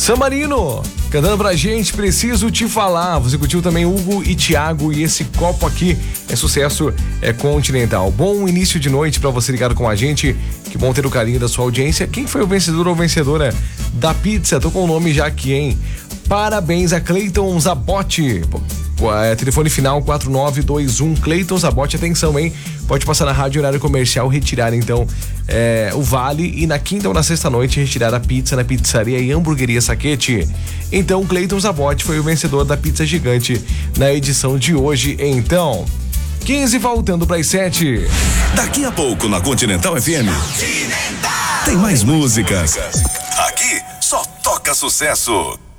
San Marino, cantando pra gente, Preciso Te Falar. Você curtiu também Hugo e Thiago, e esse copo aqui é sucesso, é Continental. Bom início de noite pra você ligado com a gente. Que bom ter o carinho da sua audiência. Quem foi o vencedor ou vencedora da pizza? Tô com o nome já aqui, hein? Parabéns a Cleiton Zabotti. Telefone final 4921. Cleiton Zabotti, atenção, hein? Pode passar na rádio horário comercial, retirar então o vale, e na quinta ou na sexta noite retirar a pizza na pizzaria e hamburgueria Saquete. Então Cleiton Zabotti foi o vencedor da pizza gigante na edição de hoje. Então 15 voltando para as 7. Daqui a pouco na Continental FM tem mais músicas. Aqui só toca sucesso.